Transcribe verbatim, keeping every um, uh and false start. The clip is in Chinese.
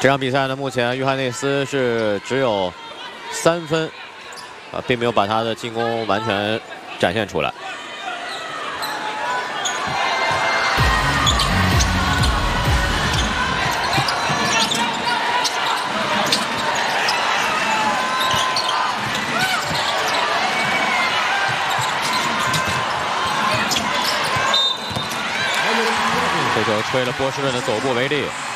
这场比赛呢，目前约翰内斯是只有三分，啊，并没有把他的进攻完全展现出来。这球吹了波士顿的走步为例。